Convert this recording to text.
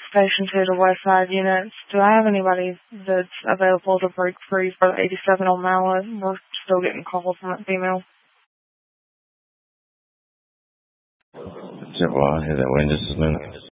Station 2 to West Side units. Do I have anybody that's available to break free for the 87 on Mallet? We're still getting calls from that female. Well, I'll hit that way in just a minute.